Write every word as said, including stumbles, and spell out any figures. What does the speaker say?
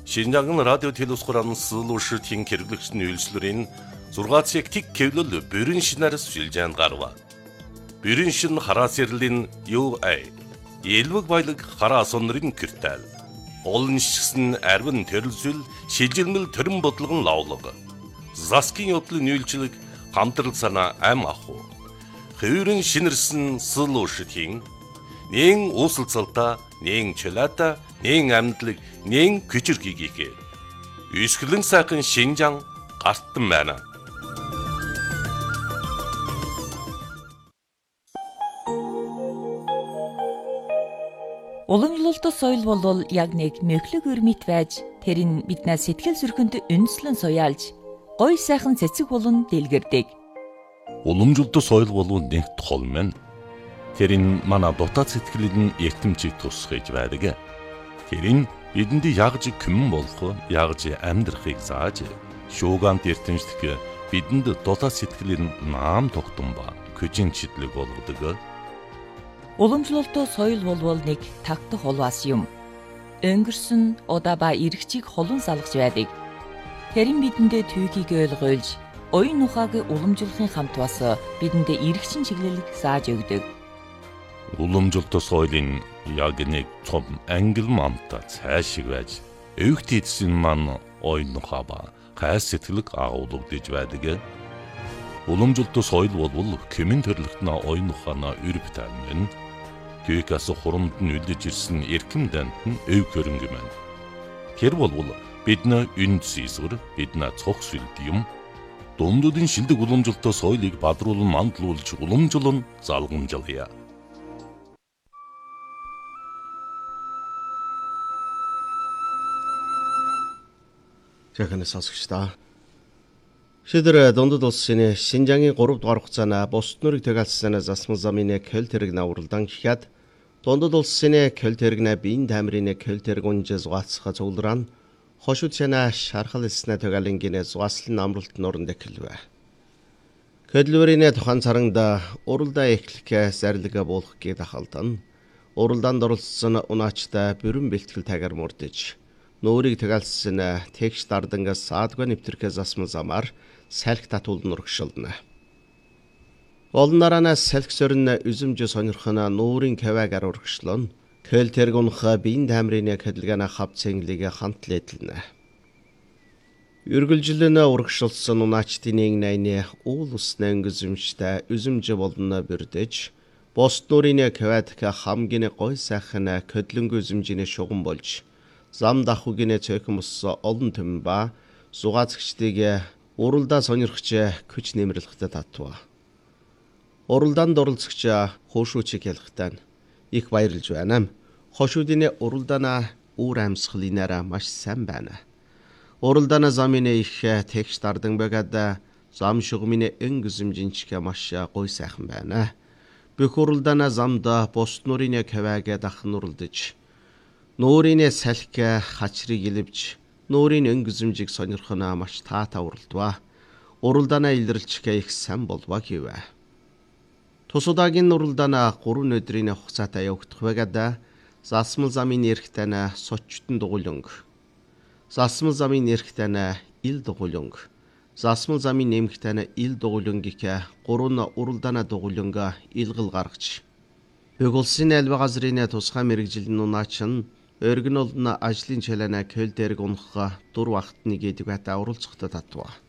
Шинжаан радио телевизхоран сылуушийн хэрэглэгчний үйлчлэрийн зургаан цаг тэг кевлэл бүрэн шинээр сүлжээнд гарва. Бүрэн шин хараас ярлийн ю эй элвэг баялаг хараа сонрын киртэл. Олон шигсэн арвин төрөлсөл шилжилмэл төрөн бодлогон лавлаг. Заскин явдлын үйлчлэг хамтрал санаа ам аху. Хөвөрн шинэрсэн сылуушийн нэн уусалцалта, нэн чөлөөта, нэн амьдлаг, нэн күчирхийгээ. Үйсгэлэн сайхан Шинжаан гартан байна. Уламжлалт соёл бол яг нэг мөхлөг өрмит байж тэр нь биднээ сэтгэл зүрхэнд үнслэн суяалж гой сайхан цэцэг болон дэлгэрдэг. Уламжлалт соёл бол нэг тохол мэн. Тэр нь манай дотоод сэтгэлийн эртэмчийг тусгаж байдаг. Тэр нь бидэнд ягж күмэн болох, ягж амьдрахыг зааж, шуугант эртэмжлэх бидэнд дотоод сэтгэлийн наам тогтсон ба күжин чидлэг болгодог. Уламжлалт соёл бол нэг тагтах улваас юм. Өнгөрсөн удаа ба эргчийг холон салгаж байдаг. Тэр нь бидэндээ түүхийг ойлгуулж, оюун ухааг уламжлахын хамт бас бидэндээ эргчин чиглэлийг зааж өгдөг. Уламжлалт соёлын яг нэг том ангил мамта цаашиг байж, өвгт эдсэн маань оюун ухаа ба хайр сэтгэлэг агуулгадж байдаг. Уламжлалт соёл бол кемэн төрлөختнө оюун ухаанаа өрөвтөн мэн. Түүхээс хурамд нь үлдэж ирсэн эрхэм дант нь өв хөрөнгө мэн. Тэр бол бидний үнд зэсвэр, бидний цог сүлд юм. Дундуудын шилдэг уламжлалт соёлыг бадруулан мандлуулж уламжлан залгамжлая. Жаханаас сонсогчдаа. Шидэр дундад улсын Шинжаангийн гурав дугаар хугацаана бусд нүрийг тэгэлцсэн засмал замын көл тэрэг науралдан гэхэд дундад улсын көл тэрэгнэ биен тамирын көл тэрэг унжээс зугаацха цугларан хошууд шана шархал эснэ тэгэлэнгийн зугааслын амралт нуран дэхэлвэ. Көлвэрийн тухайн царангда уралдаа эхлэх зарлига буулах гээд ахалдан уралдаанд оролцсон унаачтай бүрэн бэлтгэл тагаар мурдэж нөөрийг тэгэлцсэн тэгш дардангаас саадгүй нэвтэрхээ засмал замаар салхи татуулд нурагшилдна. Олон наранаас салхи сорин үзэмж сонирхона нөөрийн кавагаар урагшлон көл тэрэг унха биен тамирын хөдөлгөөний хавцэнглийг хамтлээдлнэ. Үргэлжлэн урагшилсан унаачдын найны уул усны өнгөзөмжтэй үзэмж болно бүрдэж босд нөөрийн кавадка хамгийн гой сайхан хөдлөнгө үзэмжийн шугам болж зам дахугийн цөөхөн ус олон төм ба зугаацгчдыг уралдаа сонирхч күч нэмэрлэхтэй татва. Уралдаанд оролцогч хөшүүчиг ялхтаа их баярлж байна. Хошуудын уралдаана үр амьсгалынараа маш сайн байна. Уралдаана замын их тэгш дардан байгаад зам шугамын өнгөзөмжинчг маш гой сайхан байна. Бүх уралдаана замда бус нурын кавааг дахн уралдаж нөөрийн салхи хачрыг илвж нөөрийн өнгөзөмжийг сонирхно маш таата уралдва. Уралдаана илэрлжих их сайн болва гэвэ. Тусуудагийн уралдаана гурван өдрийн хугацаатай явагдах байгаад засмал замын эрхтэн сочтон дугуулнг. Засмал замын эрхтэн ил дугуулнг. Засмал замын нэмэгтэн ил дугуулнгыг гурван уралдаана дугуулнга илгэл гаргаж. Бүх улсын альва газрын тусгай мэрэгжилэн унаачин өргөн олно ажлын чалаана көл дээрг унах дур вахтны гэдэг бата уралцахтаа татва.